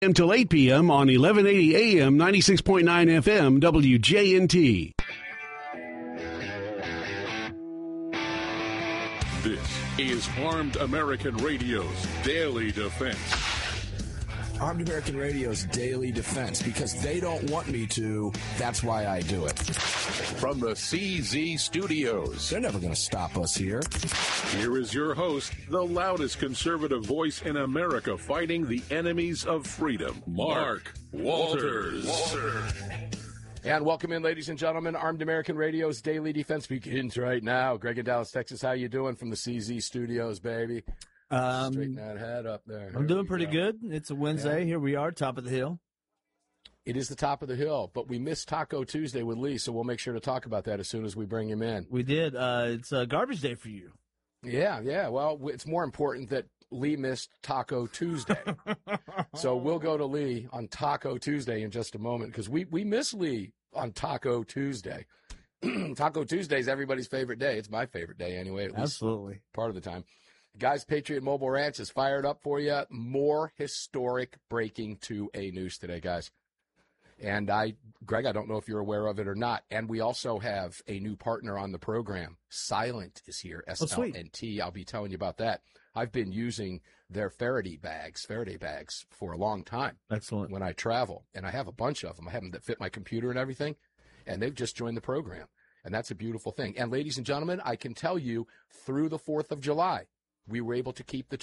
Until 8 p.m. on 1180 AM, 96.9 FM, WJNT. This is Armed American Radio's Daily Defense. Armed American Radio's Daily Defense, because they don't want me to, that's why I do it. From the CZ Studios. They're never going to stop us here. Here is your host, the loudest conservative voice in America fighting the enemies of freedom, Mark Walters. And welcome in, ladies and gentlemen. Armed American Radio's Daily Defense begins right now. Greg in Dallas, Texas, how you doing from the CZ Studios, baby? Straighten that head up there. I'm doing pretty good. It's a Wednesday. Yeah. Here we are, top of the hill. It is the top of the hill, but we missed Taco Tuesday with Lee, so we'll make sure to talk about that as soon as we bring him in. We did. It's a garbage day for you. Yeah. Well, it's more important that Lee missed Taco Tuesday. So we'll go to Lee on Taco Tuesday in just a moment, because we miss Lee on Taco Tuesday. Taco Tuesday is everybody's favorite day. It's my favorite day anyway, at least Absolutely. part of the time. Guys, Patriot Mobile Ranch is fired up for you. More historic breaking 2A news today, guys. And Greg, I don't know if you're aware of it or not. And we also have a new partner on the program. Silent is here, SLNT. I'll be telling you about that. I've been using their Faraday bags for a long time. Excellent. When I travel, and I have a bunch of them. I have them that fit my computer and everything, and they've just joined the program. And that's a beautiful thing. And ladies and gentlemen, I can tell you, through the 4th of July, we were able to keep the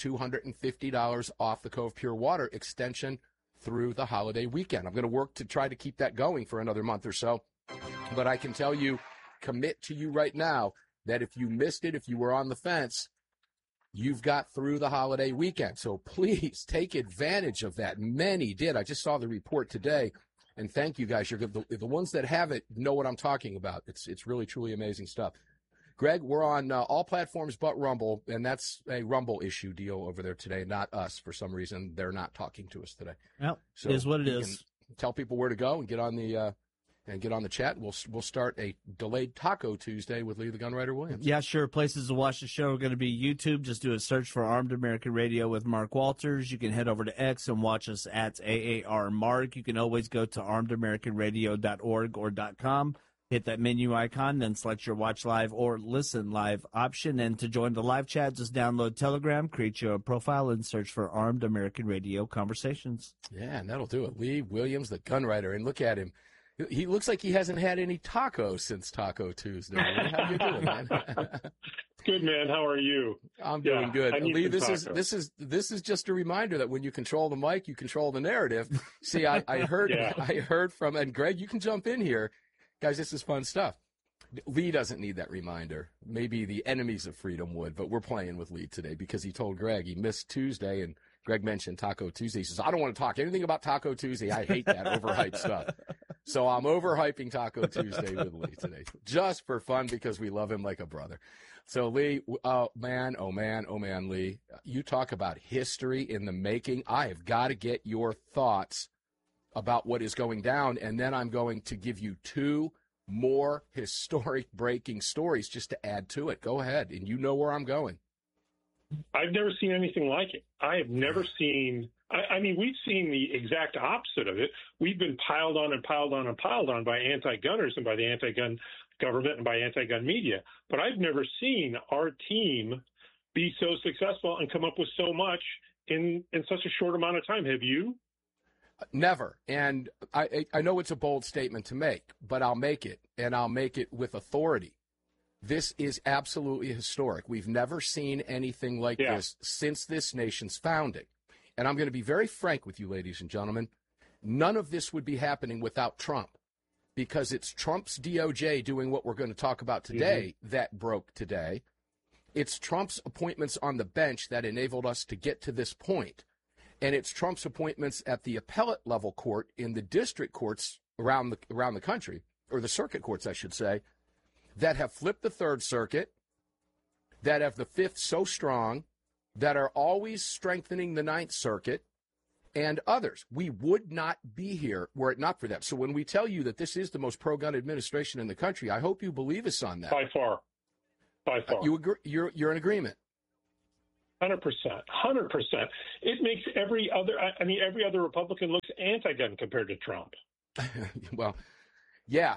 $250 off the Cove Pure Water extension through the holiday weekend. I'm going to work to try to keep that going for another month or so. But I can tell you, commit to you right now, that if you missed it, if you were on the fence, you've got through the holiday weekend. So please take advantage of that. Many did. I just saw the report today. And thank you guys. You're good. The ones that have it know what I'm talking about. It's really, truly amazing stuff. Greg, we're on all platforms but Rumble, and that's a Rumble issue deal over there today, not us. For some reason, they're not talking to us today. Well, So it is what it is. Tell people where to go and get on the chat. We'll start a delayed Taco Tuesday with Lee the Gunwriter Williams. Yeah, sure. Places to watch the show are going to be YouTube. Just do a search for Armed American Radio with Mark Walters. You can head over to X and watch us at AAR Mark. You can always go to armedamericanradio.org or .com. Hit that menu icon, then select your watch live or listen live option. And to join the live chat, just download Telegram, create your profile, and search for Armed American Radio Conversations. Yeah, and that'll do it. Lee Williams, the Gunwriter, and look at him. He looks like he hasn't had any tacos since Taco Tuesday. How you doing, man? Good, man. How are you? I'm doing good. Lee, this tacos. is just a reminder that when you control the mic, you control the narrative. See, I heard I heard from, and Greg, you can jump in here. Guys, this is fun stuff. Lee doesn't need that reminder. Maybe the enemies of freedom would, but we're playing with Lee today because he told Greg he missed Tuesday, and Greg mentioned Taco Tuesday. He says, I don't want to talk anything about Taco Tuesday. I hate that overhyped stuff. So I'm overhyping Taco Tuesday with Lee today, just for fun because we love him like a brother. So, Lee, oh, man, Lee, you talk about history in the making. I have got to get your thoughts about what is going down, and then I'm going to give you two more historic breaking stories just to add to it. Go ahead, and you know where I'm going. I've never seen anything like it. I have never seen I mean, we've seen the exact opposite of it. We've been piled on and piled on and piled on by anti-gunners and by the anti-gun government and by anti-gun media. But I've never seen our team be so successful and come up with so much in such a short amount of time. Have you? Never. And I know it's a bold statement to make, but I'll make it, and I'll make it with authority. This is absolutely historic. We've never seen anything like this since this nation's founding. And I'm going to be very frank with you, ladies and gentlemen. None of this would be happening without Trump, because it's Trump's DOJ doing what we're going to talk about today that broke today. It's Trump's appointments on the bench that enabled us to get to this point. And it's Trump's appointments at the appellate level court in the district courts around the country, or the circuit courts, I should say, that have flipped the Third Circuit, that have the Fifth so strong, that are always strengthening the Ninth Circuit, and others. We would not be here were it not for that. So when we tell you that this is the most pro-gun administration in the country, I hope you believe us on that. By far. You agree, you're in agreement. 100%. It makes every other Republican looks anti-gun compared to Trump. Well, yeah,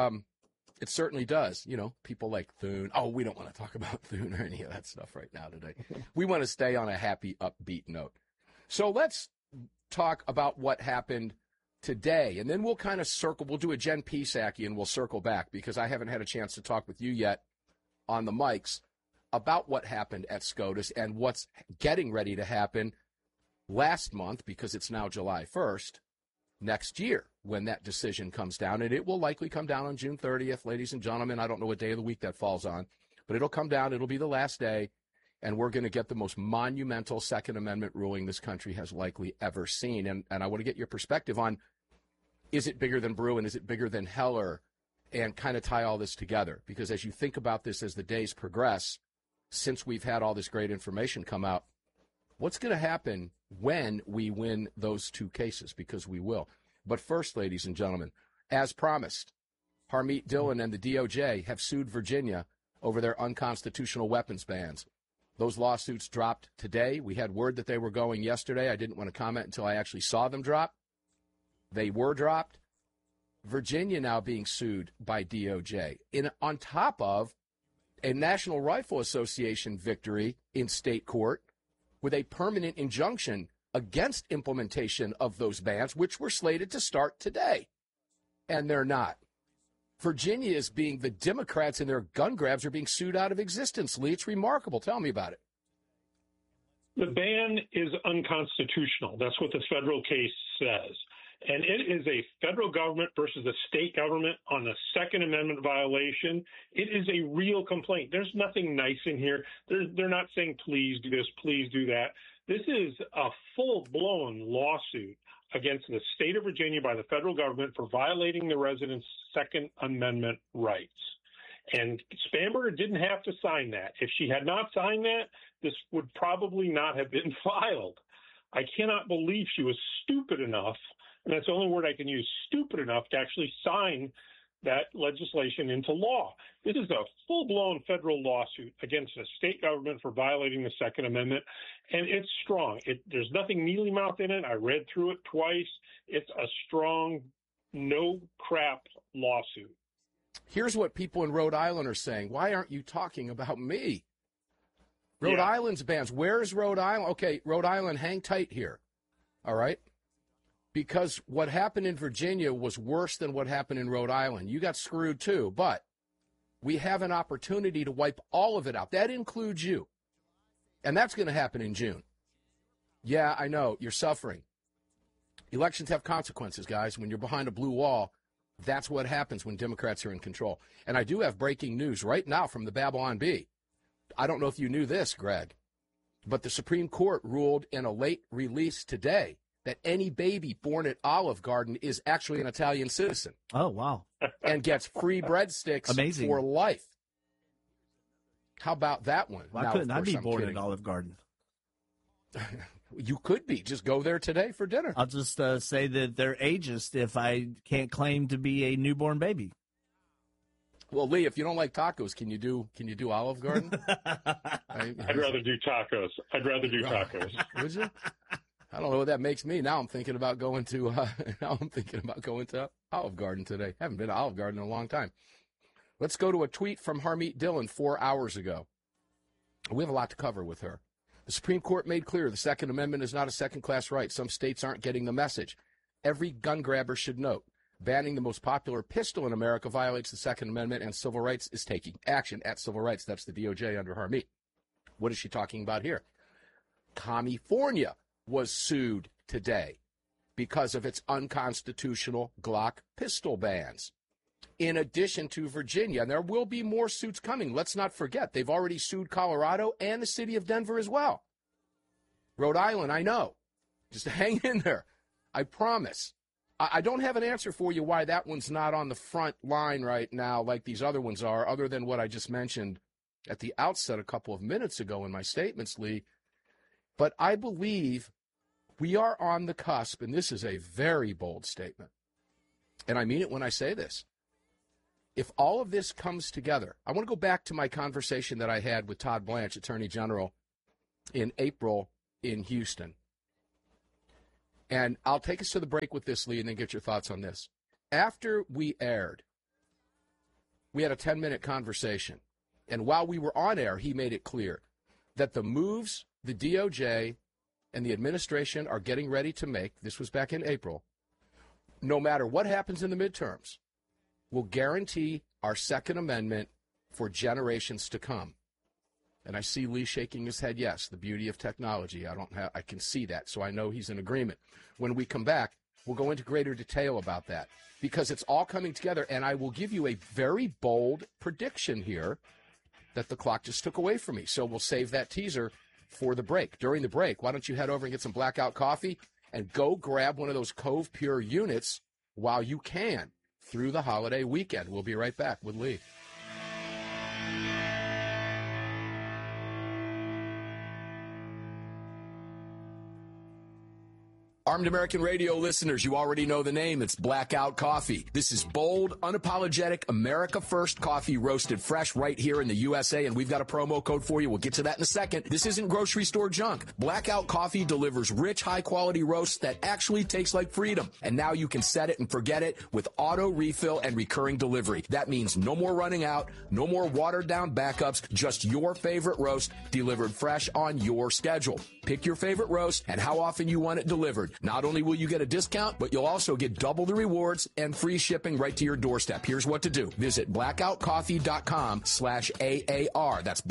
it certainly does. You know, people like Thune. Oh, we don't want to talk about Thune or any of that stuff right now today. We want to stay on a happy, upbeat note. So let's talk about what happened today, and then we'll kind of circle. We'll do a Jen Psaki, and we'll circle back because I haven't had a chance to talk with you yet on the mics about what happened at SCOTUS and what's getting ready to happen last month, because it's now July 1st, next year when that decision comes down. And it will likely come down on June 30th, ladies and gentlemen. I don't know what day of the week that falls on, but it'll come down. It'll be the last day, and we're going to get the most monumental Second Amendment ruling this country has likely ever seen. And I want to get your perspective on, is it bigger than Bruen? Is it bigger than Heller? And kind of tie all this together, because as you think about this as the days progress, since we've had all this great information come out, what's going to happen when we win those two cases? Because we will. But first, ladies and gentlemen, as promised, Harmeet Dillon and the DOJ have sued Virginia over their unconstitutional weapons bans. Those lawsuits dropped today. We had word that they were going yesterday. I didn't want to comment until I actually saw them drop. They were dropped. Virginia now being sued by DOJ on top of a National Rifle Association victory in state court with a permanent injunction against implementation of those bans, which were slated to start today. And they're not. Virginia is being, the Democrats and their gun grabs are being sued out of existence. Lee, it's remarkable. Tell me about it. The ban is unconstitutional. That's what the federal case says. And it is a federal government versus a state government on the Second Amendment violation. It is a real complaint. There's nothing nice in here. They're not saying, please do this, please do that. This is a full-blown lawsuit against the state of Virginia by the federal government for violating the residents' Second Amendment rights. And Spanberger didn't have to sign that. If she had not signed that, this would probably not have been filed. I cannot believe she was stupid enough, and that's the only word I can use, stupid enough to actually sign that legislation into law. This is a full-blown federal lawsuit against the state government for violating the Second Amendment, and it's strong. There's nothing mealy-mouthed in it. I read through it twice. It's a strong, no-crap lawsuit. Here's what people in Rhode Island are saying. Why aren't you talking about me? Rhode Island's bans. Where's Rhode Island? Okay, Rhode Island, hang tight here. All right? Because what happened in Virginia was worse than what happened in Rhode Island. You got screwed too, but we have an opportunity to wipe all of it out. That includes you. And that's going to happen in June. Yeah, I know. You're suffering. Elections have consequences, guys. When you're behind a blue wall, that's what happens when Democrats are in control. And I do have breaking news right now from the Babylon Bee. I don't know if you knew this, Greg, but the Supreme Court ruled in a late release today that any baby born at Olive Garden is actually an Italian citizen. Oh, wow. And gets free breadsticks Amazing. For life. How about that one? Why now, couldn't I be I'm born kidding. at Olive Garden? You could be. Just go there today for dinner. I'll just say that they're ageist if I can't claim to be a newborn baby. Well, Lee, if you don't like tacos, can you do Olive Garden? I'd rather do tacos. Would you? I don't know what that makes me. Now I'm thinking about going to Olive Garden today. Haven't been to Olive Garden in a long time. Let's go to a tweet from Harmeet Dillon 4 hours ago. We have a lot to cover with her. The Supreme Court made clear the Second Amendment is not a second-class right. Some states aren't getting the message. Every gun grabber should note, banning the most popular pistol in America violates the Second Amendment, and civil rights is taking action at civil rights. That's the DOJ under Harmeet. What is she talking about here? California was sued today because of its unconstitutional Glock pistol bans, in addition to Virginia. And there will be more suits coming. Let's not forget, they've already sued Colorado and the city of Denver as well. Rhode Island, I know. Just hang in there. I promise. I don't have an answer for you why that one's not on the front line right now like these other ones are, other than what I just mentioned at the outset a couple of minutes ago in my statements, Lee. But I believe we are on the cusp, and this is a very bold statement, and I mean it when I say this. If all of this comes together, I want to go back to my conversation that I had with Todd Blanche, Attorney General, in April in Houston. And I'll take us to the break with this, Lee, and then get your thoughts on this. After we aired, we had a 10-minute conversation. And while we were on air, he made it clear that the moves the DOJ and the administration are getting ready to make, this was back in April, no matter what happens in the midterms, will guarantee our Second Amendment for generations to come. And I see Lee shaking his head, yes, the beauty of technology. I can see that, so I know he's in agreement. When we come back, we'll go into greater detail about that because it's all coming together, and I will give you a very bold prediction here that the clock just took away from me. So we'll save that teaser for the break. During the break, why don't you head over and get some Blackout coffee and go grab one of those Cove Pure units while you can through the holiday weekend. We'll be right back with Lee. Armed American Radio listeners, you already know the name. It's Blackout Coffee. This is bold, unapologetic, America First coffee roasted fresh right here in the USA, and we've got a promo code for you. We'll get to that in a second. This isn't grocery store junk. Blackout Coffee delivers rich, high-quality roasts that actually taste like freedom, and now you can set it and forget it with auto refill and recurring delivery. That means no more running out, no more watered-down backups, just your favorite roast delivered fresh on your schedule. Pick your favorite roast and how often you want it delivered. Not only will you get a discount, but you'll also get double the rewards and free shipping right to your doorstep. Here's what to do. Visit blackoutcoffee.com/AAR. That's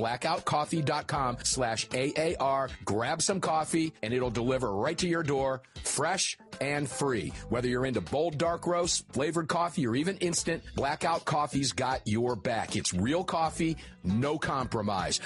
blackoutcoffee.com/AAR. Grab some coffee, and it'll deliver right to your door, fresh and free. Whether you're into bold dark roast, flavored coffee, or even instant, Blackout Coffee's got your back. It's real coffee, no compromise.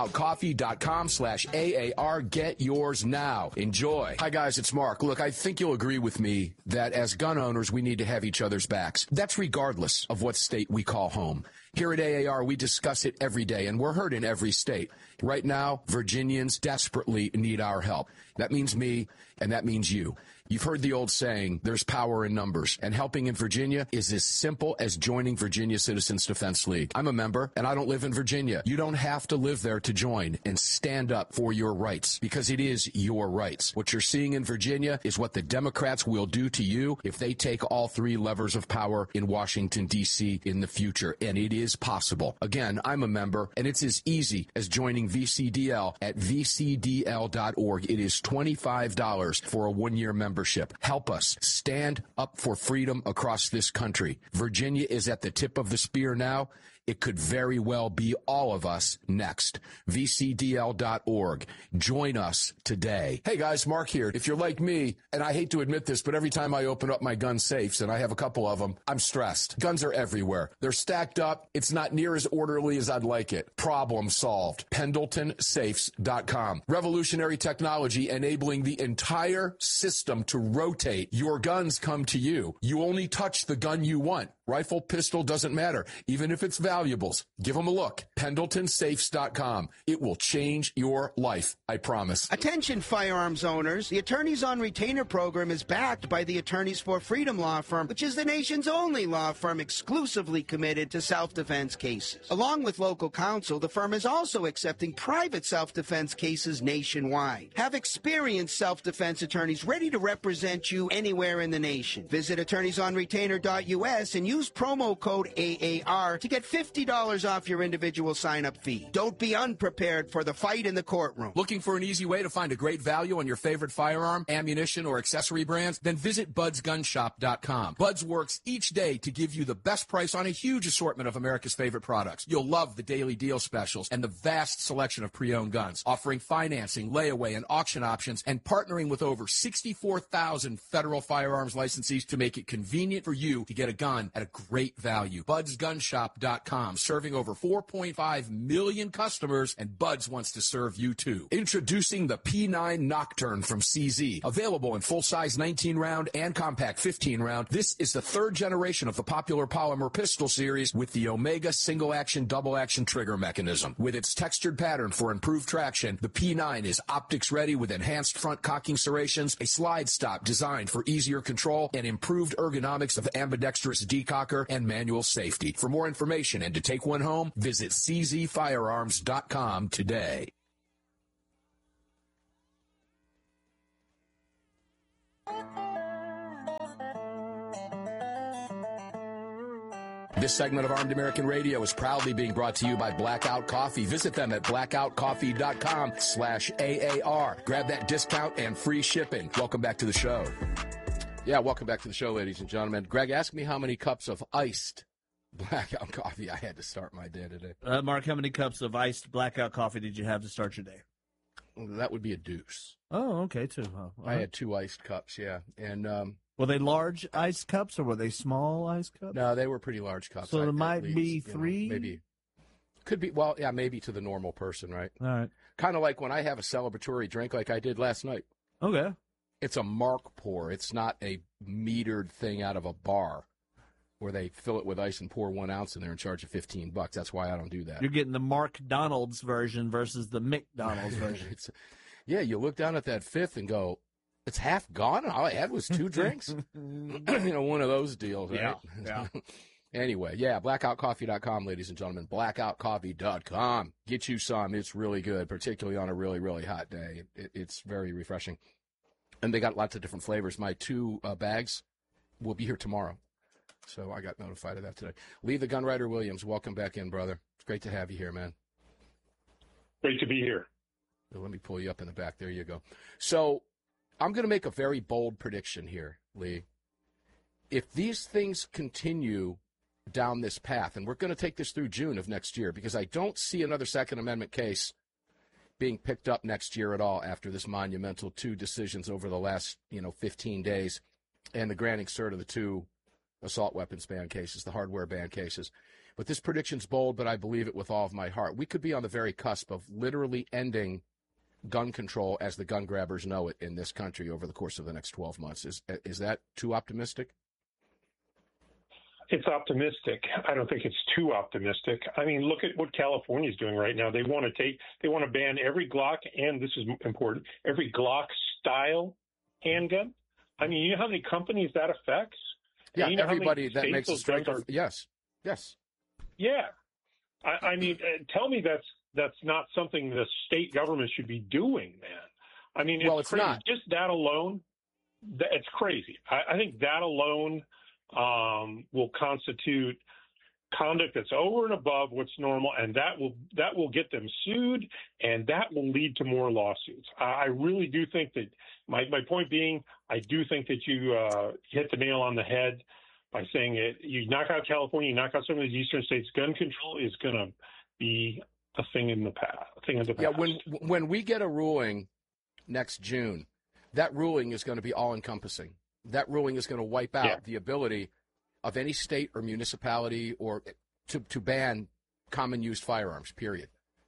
blackoutcoffee.com/AAR. Get yours now. Enjoy. Hi, guys. It's Mark. Look, I think you'll agree with me that as gun owners, we need to have each other's backs. That's regardless of what state we call home. Here at AAR, we discuss it every day, and we're heard in every state. Right now, Virginians desperately need our help. That means me, and that means you. You've heard the old saying, there's power in numbers, and helping in Virginia is as simple as joining Virginia Citizens Defense League. I'm a member, and I don't live in Virginia. You don't have to live there to join and stand up for your rights, because it is your rights. What you're seeing in Virginia is what the Democrats will do to you if they take all three levers of power in Washington, D.C. in the future, and it is possible. Again, I'm a member, and it's as easy as joining VCDL at vcdl.org. It is $25 for a one-year membership. Help us stand up for freedom across this country. Virginia is at the tip of the spear now. It could very well be all of us next. VCDL.org. Join us today. Hey guys, Mark here. If you're like me, and I hate to admit this, but every time I open up my gun safes, and I have a couple of them, I'm stressed. Guns are everywhere. They're stacked up. It's not near as orderly as I'd like it. Problem solved. PendletonSafes.com. Revolutionary technology enabling the entire system to rotate. Your guns come to you. You only touch the gun you want. Rifle, pistol, doesn't matter. Even if it's valuables, give them a look. PendletonSafes.com. It will change your life, I promise. Attention firearms owners. The Attorneys on Retainer program is backed by the Attorneys for Freedom law firm, which is the nation's only law firm exclusively committed to self-defense cases. Along with local counsel, the firm is also accepting private self-defense cases nationwide. Have experienced self-defense attorneys ready to represent you anywhere in the nation. Visit attorneysonretainer.us and use promo code AAR to get $50 off your individual sign-up fee. Don't be unprepared for the fight in the courtroom. Looking for an easy way to find a great value on your favorite firearm, ammunition, or accessory brands? Then visit BudsGunShop.com. Buds works each day to give you the best price on a huge assortment of America's favorite products. You'll love the daily deal specials and the vast selection of pre-owned guns, offering financing, layaway, and auction options, and partnering with over 64,000 federal firearms licensees to make it convenient for you to get a gun at a great value. BudsGunShop.com, serving over 4.5 million customers, and Buds wants to serve you too. Introducing the P9 Nocturne from CZ. Available in full-size 19-round and compact 15-round, this is the third generation of the popular polymer pistol series with the Omega single-action, double-action trigger mechanism. With its textured pattern for improved traction, the P9 is optics-ready with enhanced front cocking serrations, a slide stop designed for easier control, and improved ergonomics of ambidextrous decocker and manual safety. For more information and to take one home, visit czfirearms.com today. This segment of Armed American Radio is proudly being brought to you by Blackout Coffee. Visit them at blackoutcoffee.com/AAR. Grab that discount and free shipping. Welcome back to the show. Yeah, welcome back to the show, ladies and gentlemen. Greg, ask me how many cups of iced Blackout Coffee I had to start my day today. Mark, how many cups of iced Blackout Coffee did you have to start your day? That would be a deuce. Oh, okay, too. I had 2 iced cups, yeah. And were they large iced cups or were they small iced cups? No, they were pretty large cups. So there might be 3? Maybe. Could be, well, yeah, maybe to the normal person, right? All right. Kind of like when I have a celebratory drink like I did last night. Okay. It's a Mark pour. It's not a metered thing out of a bar where they fill it with ice and pour 1 ounce in there and charge you $15. That's why I don't do that. You're getting the Mark Donald's version versus the McDonald's version. Yeah, you look down at that fifth and go, it's half gone? All I had was 2 drinks? One of those deals, right? Yeah. Anyway, yeah, blackoutcoffee.com, ladies and gentlemen. Blackoutcoffee.com. Get you some. It's really good, particularly on a really, really hot day. It's very refreshing. And they got lots of different flavors. My 2 bags will be here tomorrow. So I got notified of that today. Lee the Gunwriter Williams, welcome back in, brother. It's great to have you here, man. Great to be here. Let me pull you up in the back. There you go. So I'm going to make a very bold prediction here, Lee. If these things continue down this path, and we're going to take this through June of next year, because I don't see another Second Amendment case being picked up next year at all after this monumental 2 decisions over the last, 15 days and the granting cert of the 2 assault weapons ban cases, the hardware ban cases. But this prediction's bold, but I believe it with all of my heart. We could be on the very cusp of literally ending gun control as the gun grabbers know it in this country over the course of the next 12 months. Is that too optimistic? It's optimistic. I don't think it's too optimistic. I mean, look at what California's doing right now. They want to ban every Glock, and this is important, every Glock style handgun. I mean, you know how many companies that affects? Yeah, you know everybody that makes a strike. Yes. Yeah. I mean, tell me that's not something the state government should be doing, man. I mean, it's crazy. Not. Just that alone, it's crazy. I think that alone will constitute conduct that's over and above what's normal, and that will get them sued, and that will lead to more lawsuits. I really do think that my point being, I do think that you hit the nail on the head by saying it. You knock out California, you knock out some of these eastern states, gun control is going to be a thing in the past. Yeah, when we get a ruling next June, that ruling is going to be all-encompassing. That ruling is going to wipe out the ability of any state or municipality or to ban common used firearms, period.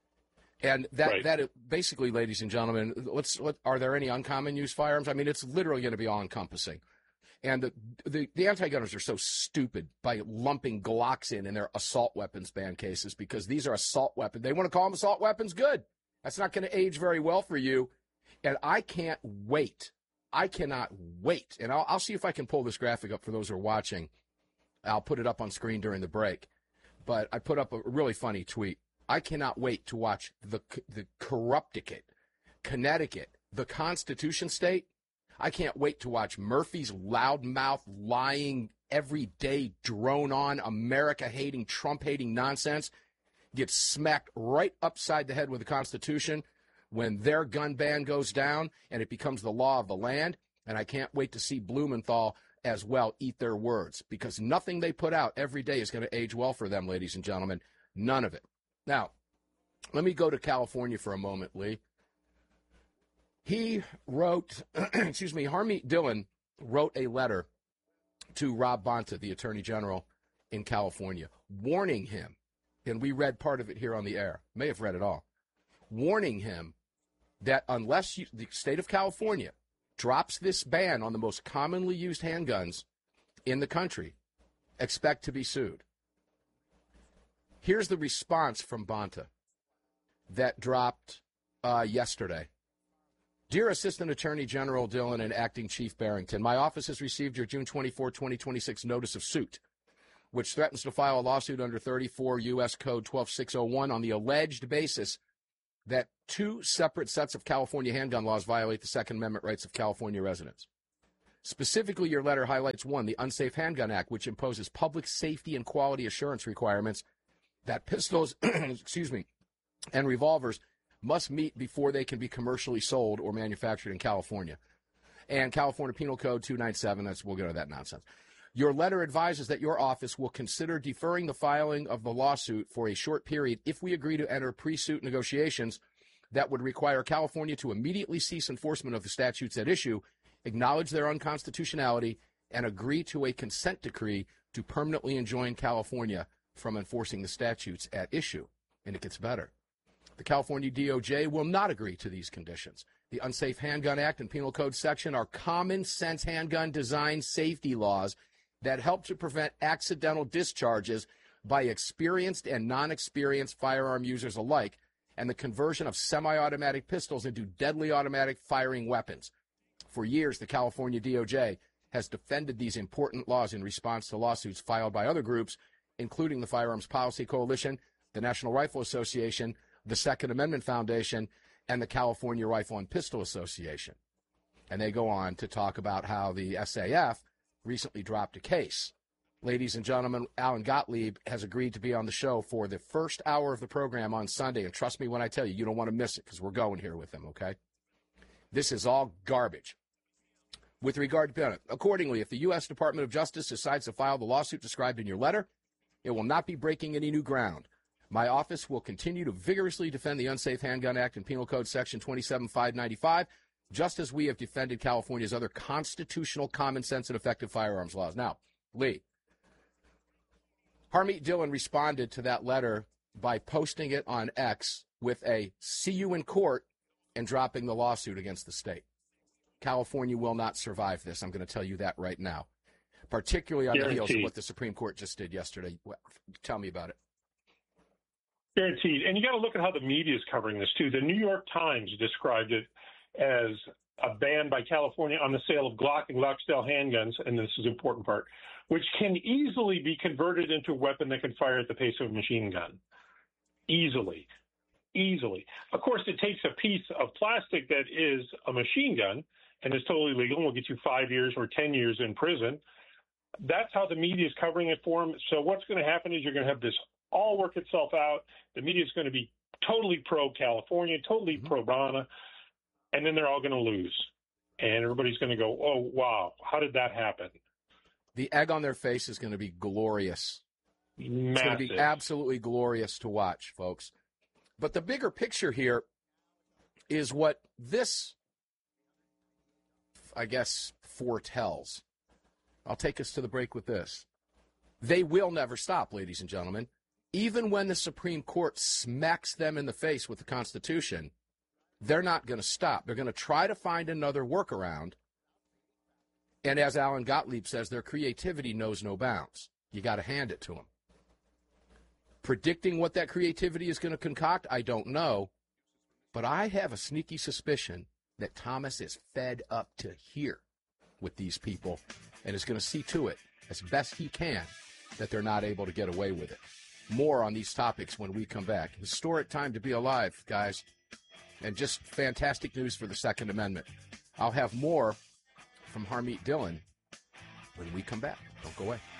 And that basically, ladies and gentlemen, are there any uncommon used firearms? I mean, it's literally going to be all-encompassing. And the anti-gunners are so stupid by lumping Glocks in their assault weapons ban cases because these are assault weapons. They want to call them assault weapons. Good. That's not going to age very well for you. And I can't wait. I cannot wait. And I'll see if I can pull this graphic up for those who are watching. I'll put it up on screen during the break. But I put up a really funny tweet. I cannot wait to watch the Corrupticate, Connecticut, the Constitution State. I can't wait to watch Murphy's loudmouth, lying, everyday drone-on, America-hating, Trump-hating nonsense get smacked right upside the head with the Constitution when their gun ban goes down and it becomes the law of the land. And I can't wait to see Blumenthal as well eat their words, because nothing they put out every day is going to age well for them, ladies and gentlemen. None of it. Now, let me go to California for a moment, Lee. He wrote, Harmeet Dillon wrote a letter to Rob Bonta, the Attorney General in California, warning him, and we read part of it here on the air, may have read it all, warning him that unless the state of California drops this ban on the most commonly used handguns in the country, expect to be sued. Here's the response from Bonta that dropped yesterday. Dear Assistant Attorney General Dillon and Acting Chief Barrington, my office has received your June 24, 2026 notice of suit, which threatens to file a lawsuit under 34 U.S. Code 12601 on the alleged basis that 2 separate sets of California handgun laws violate the Second Amendment rights of California residents. Specifically, your letter highlights, one, the Unsafe Handgun Act, which imposes public safety and quality assurance requirements that pistols, and revolvers must meet before they can be commercially sold or manufactured in California. And California Penal Code 297, we'll go to that nonsense. Your letter advises that your office will consider deferring the filing of the lawsuit for a short period if we agree to enter pre-suit negotiations that would require California to immediately cease enforcement of the statutes at issue, acknowledge their unconstitutionality, and agree to a consent decree to permanently enjoin California from enforcing the statutes at issue. And it gets better. The California DOJ will not agree to these conditions. The Unsafe Handgun Act and Penal Code section are common sense handgun design safety laws that help to prevent accidental discharges by experienced and non-experienced firearm users alike, and the conversion of semi-automatic pistols into deadly automatic firing weapons. For years, the California DOJ has defended these important laws in response to lawsuits filed by other groups, including the Firearms Policy Coalition, the National Rifle Association, the Second Amendment Foundation, and the California Rifle and Pistol Association. And they go on to talk about how the SAF recently dropped a case. Ladies and gentlemen, Alan Gottlieb has agreed to be on the show for the first hour of the program on Sunday. And trust me when I tell you, you don't want to miss it because we're going here with him, okay? This is all garbage. With regard to Bennett, accordingly, if the U.S. Department of Justice decides to file the lawsuit described in your letter, it will not be breaking any new ground. My office will continue to vigorously defend the Unsafe Handgun Act and Penal Code Section 27595, just as we have defended California's other constitutional, common sense, and effective firearms laws. Now, Lee, Harmeet Dillon responded to that letter by posting it on X with a "see you in court" and dropping the lawsuit against the state. California will not survive this. I'm going to tell you that right now, particularly on the heels of what the Supreme Court just did yesterday. Tell me about it. Guaranteed. And you got to look at how the media is covering this, too. The New York Times described it as a ban by California on the sale of Glock and Glock-style handguns, and this is the important part, which can easily be converted into a weapon that can fire at the pace of a machine gun. Easily. Of course, it takes a piece of plastic that is a machine gun and is totally legal and will get you 5 years or 10 years in prison. That's how the media is covering it for them. So what's going to happen is you're going to have this all work itself out. The media is going to be totally pro-California, totally pro-Brana, and then they're all going to lose. And everybody's going to go, oh, wow, how did that happen? The egg on their face is going to be glorious. Massive. It's going to be absolutely glorious to watch, folks. But the bigger picture here is what this, I guess, foretells. I'll take us to the break with this. They will never stop, ladies and gentlemen. Even when the Supreme Court smacks them in the face with the Constitution, they're not going to stop. They're going to try to find another workaround. And as Alan Gottlieb says, their creativity knows no bounds. You got to hand it to them. Predicting what that creativity is going to concoct, I don't know. But I have a sneaky suspicion that Thomas is fed up to here with these people and is going to see to it, as best he can, that they're not able to get away with it. More on these topics when we come back. Historic time to be alive, guys. And just fantastic news for the Second Amendment. I'll have more from Harmeet Dillon when we come back. Don't go away.